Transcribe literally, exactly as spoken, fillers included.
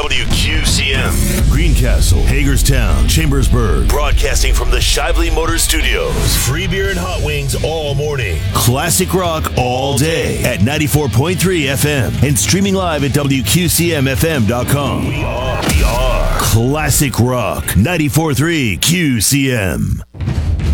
W Q C M. Greencastle, Hagerstown, Chambersburg. Broadcasting from the Shively Motor Studios. Free beer and hot wings all morning. Classic rock all day at ninety-four point three F M. And streaming live at W Q C M F M dot com. We are, we are. Classic rock, ninety-four point three Q C M.